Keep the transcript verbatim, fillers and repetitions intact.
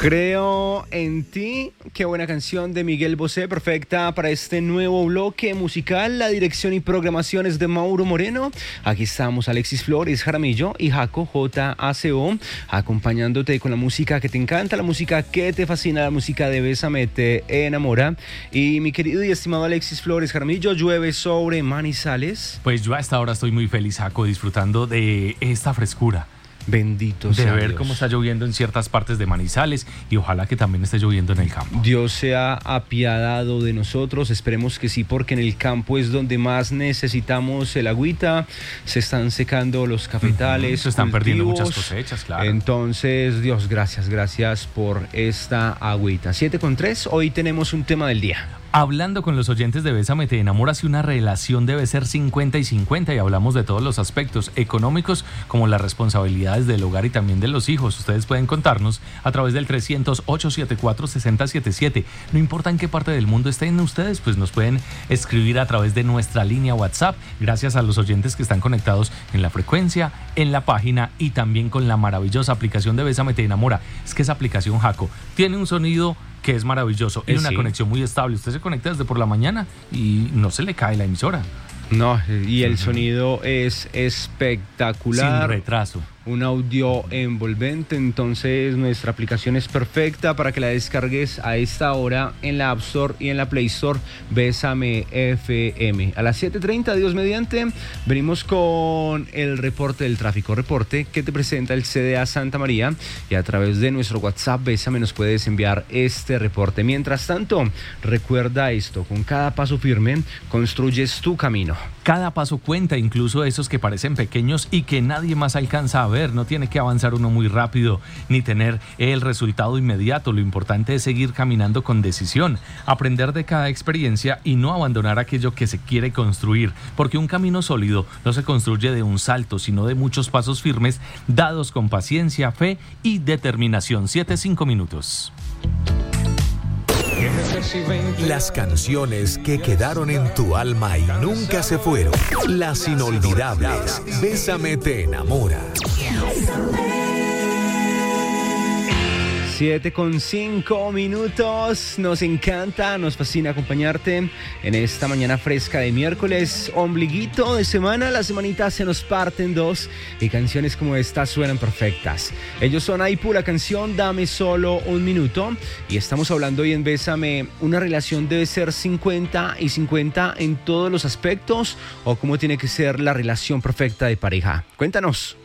Creo en ti, qué buena canción de Miguel Bosé, perfecta para este nuevo bloque musical. La dirección y programación es de Mauro Moreno. Aquí estamos Alexis Flores, Jaramillo y Jaco J A C O, acompañándote con la música que te encanta, la música que te fascina, la música de Bésame te enamora. Y mi querido y estimado Alexis Flores, Jaramillo, llueve sobre Manizales. Pues yo a esta hora estoy muy feliz, Jaco, disfrutando de esta frescura. Bendito de sea ver Dios. Cómo está lloviendo en ciertas partes de Manizales y ojalá que también esté lloviendo en el campo. Dios se ha apiadado de nosotros, esperemos que sí, porque en el campo es donde más necesitamos el agüita. Se están secando los cafetales, se están cultivos, perdiendo muchas cosechas, claro. Entonces, Dios, gracias, gracias por esta agüita. siete con tres, hoy tenemos un tema del día. Hablando con los oyentes de Bésame te enamora, si una relación debe ser cincuenta y cincuenta, y hablamos de todos los aspectos económicos como las responsabilidades del hogar y también de los hijos. Ustedes pueden contarnos a través del trescientos, ochocientos setenta y cuatro, sesenta setenta y siete. No importa en qué parte del mundo estén ustedes, pues nos pueden escribir a través de nuestra línea WhatsApp. Gracias a los oyentes que están conectados en la frecuencia, en la página y también con la maravillosa aplicación de Bésame te enamora. Es que esa aplicación, Jaco, tiene un sonido que es maravilloso y Eh, una sí. conexión muy estable. Usted se conecta desde por la mañana y no se le cae la emisora. No, y el Uh-huh. sonido es espectacular. Sin retraso. Un audio envolvente, entonces nuestra aplicación es perfecta para que la descargues a esta hora en la App Store y en la Play Store. Bésame F M. A las siete treinta, Dios mediante, venimos con el reporte del tráfico. Reporte que te presenta el C D A Santa María, y a través de nuestro WhatsApp Bésame nos puedes enviar este reporte. Mientras tanto, recuerda esto: con cada paso firme construyes tu camino. Cada paso cuenta, incluso esos que parecen pequeños y que nadie más alcanza a ver. No tiene que avanzar uno muy rápido ni tener el resultado inmediato. Lo importante es seguir caminando con decisión, aprender de cada experiencia y no abandonar aquello que se quiere construir, porque un camino sólido no se construye de un salto, sino de muchos pasos firmes dados con paciencia, fe y determinación. Siete, cinco minutos. Las canciones que quedaron en tu alma y nunca se fueron. Las inolvidables. Bésame te enamora. siete con cinco minutos, nos encanta, nos fascina acompañarte en esta mañana fresca de miércoles, ombliguito de semana. La semanita se nos parte en dos y canciones como esta suenan perfectas. Ellos son Aipu, la canción Dame Solo Un Minuto, y estamos hablando hoy en Bésame, ¿una relación debe ser cincuenta y cincuenta en todos los aspectos o cómo tiene que ser la relación perfecta de pareja? Cuéntanos.